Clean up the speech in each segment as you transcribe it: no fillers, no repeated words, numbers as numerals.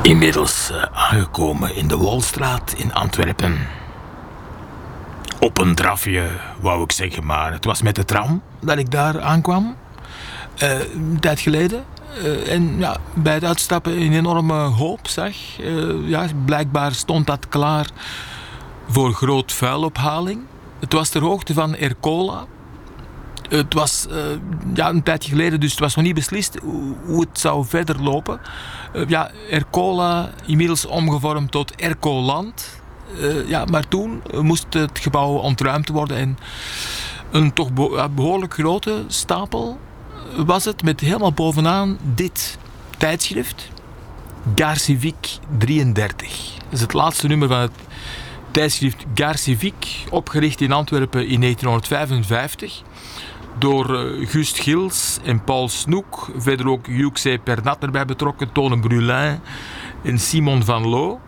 Inmiddels aangekomen in de Walstraat in Antwerpen. Op een drafje, wou ik zeggen, maar het was met de tram dat ik daar aankwam. Een tijd geleden. En ja, bij het uitstappen een enorme hoop, zeg. Blijkbaar stond dat klaar voor groot vuilophaling. Het was ter hoogte van Ercola. Het was een tijdje geleden, dus het was nog niet beslist hoe het zou verder lopen. Ercola, inmiddels omgevormd tot Ercoland. Maar toen moest het gebouw ontruimd worden en een toch behoorlijk grote stapel was het, met helemaal bovenaan dit tijdschrift, Gare Civique 33. Dat is het laatste nummer van het tijdschrift Gare Civique, opgericht in Antwerpen in 1955 door Gust Gils en Paul Snoek. Verder ook Hugues Pernat erbij betrokken, Tone Brulin en Simon van Loo.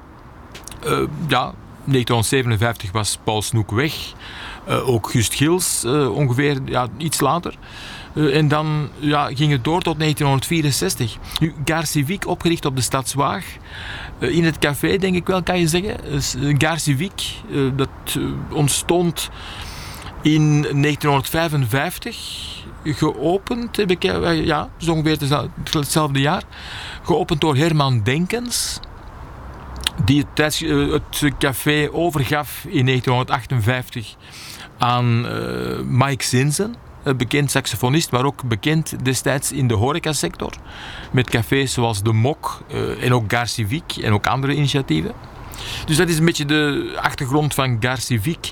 1957 was Paul Snoek weg. Ook Gust Gils ongeveer iets later. En dan ging het door tot 1964. Nu, Gare Civique, opgericht op de Stad Zwaag. In het café, denk ik wel, kan je zeggen. Gare Civique, dat ontstond in 1955. Geopend, heb ik, zo ongeveer hetzelfde jaar. Geopend door Herman Denkens, die het café overgaf in 1958 aan Mike Zinsen. Een bekend saxofonist, maar ook bekend destijds in de horecasector. Met cafés zoals De Mok en ook Gare Civique en ook andere initiatieven. Dus dat is een beetje de achtergrond van Gare Civique.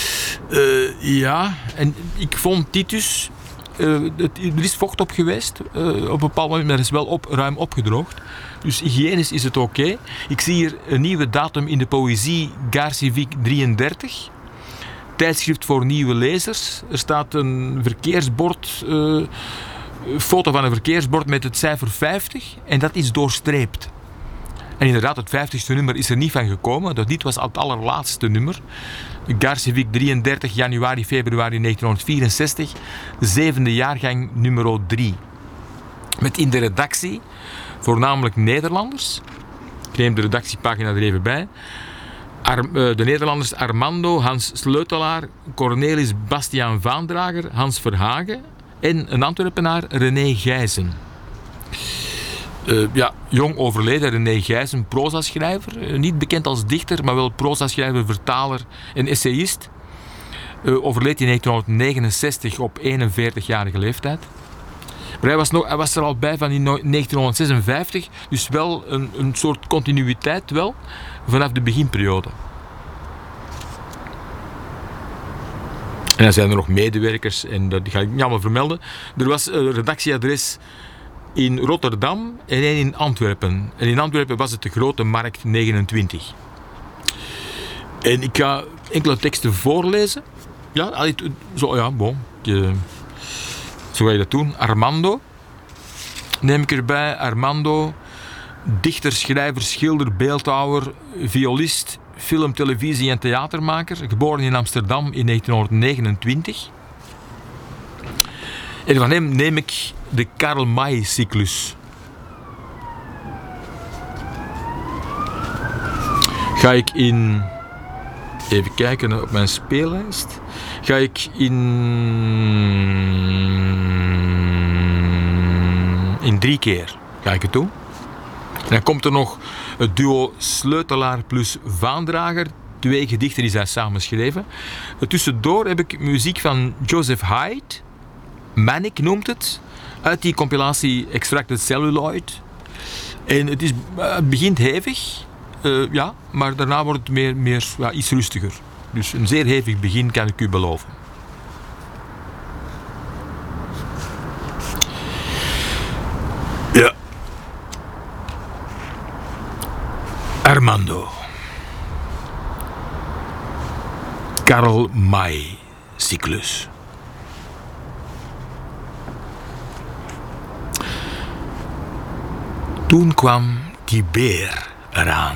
En ik vond Titus... er is vocht op geweest op een bepaald moment, maar er is wel ruim opgedroogd. Dus hygiënisch is het oké. Ik zie hier een nieuwe datum in de poëzie, Gare Civique 33. Tijdschrift voor nieuwe lezers. Er staat een verkeersbord, foto van een verkeersbord met het cijfer 50 en dat is doorstreept. En inderdaad, het 50ste nummer is er niet van gekomen. Dit was het allerlaatste nummer. Gare Civique 33, januari, februari 1964. 7e jaargang, nummer 3. Met in de redactie voornamelijk Nederlanders. Ik neem de redactiepagina er even bij. De Nederlanders Armando, Hans Sleutelaar, Cornelis Bastiaan Vaandrager, Hans Verhagen en een Antwerpenaar, René Gijzen. Jong overleden, René Gijzen, prozaschrijver. Niet bekend als dichter, maar wel prozaschrijver, vertaler en essayist. Overleed in 1969 op 41-jarige leeftijd. Maar hij was er al bij van in 1956, dus wel een soort continuïteit wel, vanaf de beginperiode. En dan zijn er nog medewerkers, en dat ga ik niet allemaal vermelden. Er was een redactieadres in Rotterdam en één in Antwerpen. En in Antwerpen was het de Grote Markt 29. En ik ga enkele teksten voorlezen. Zo ga je dat doen. Armando, neem ik erbij. Armando, dichter, schrijver, schilder, beeldhouwer, violist, film, televisie en theatermaker. Geboren in Amsterdam in 1929. En van hem neem ik de Karl May-cyclus. Ga ik in... Even kijken op mijn speellijst. Ga ik in 3 keer ga ik het doen. En dan komt er nog het duo Sleutelaar plus Vaandrager. 2 gedichten die zij samen schreven. Tussendoor heb ik muziek van Joseph Haydn. Manic noemt het. Uit die compilatie Extracted Celluloid. En het begint hevig. Maar daarna wordt het meer iets rustiger. Dus een zeer hevig begin kan ik u beloven. Ja. Armando. Karl May cyclus. Toen kwam die beer eraan.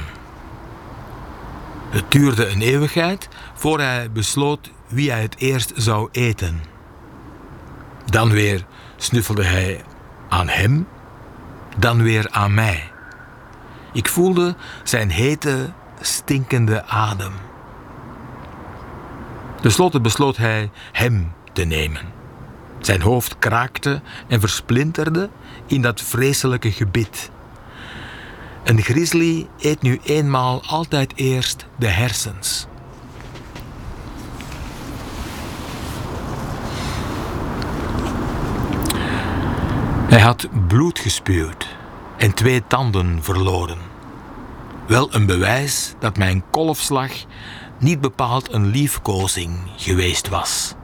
Het duurde een eeuwigheid voor hij besloot wie hij het eerst zou eten. Dan weer snuffelde hij aan hem, dan weer aan mij. Ik voelde zijn hete, stinkende adem. Ten slotte besloot hij hem te nemen. Zijn hoofd kraakte en versplinterde in dat vreselijke gebit. Een grizzly eet nu eenmaal altijd eerst de hersens. Hij had bloed gespuwd en 2 tanden verloren. Wel een bewijs dat mijn kolfslag niet bepaald een liefkozing geweest was.